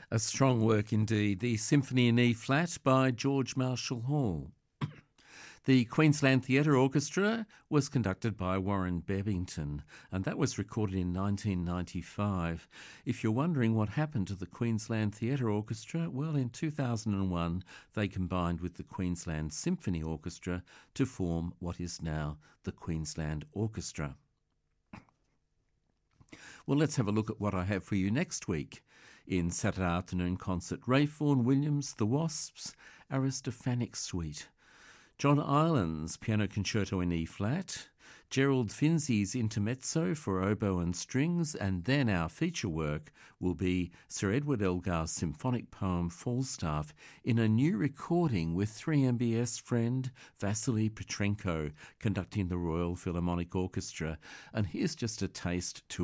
A strong work indeed, the Symphony in E-flat by George Marshall Hall. The Queensland Theatre Orchestra was conducted by Warren Bebbington, and that was recorded in 1995. If you're wondering what happened to the Queensland Theatre Orchestra, well, in 2001 they combined with the Queensland Symphony Orchestra to form what is now the Queensland Orchestra. Well, let's have a look at what I have for you next week. In Saturday Afternoon Concert, Ray Vaughan Williams, The Wasps, Aristophanic Suite. John Ireland's Piano Concerto in E-flat, Gerald Finzi's Intermezzo for oboe and strings, and then our feature work will be Sir Edward Elgar's symphonic poem Falstaff in a new recording with 3MBS friend Vasily Petrenko conducting the Royal Philharmonic Orchestra. And here's just a taste to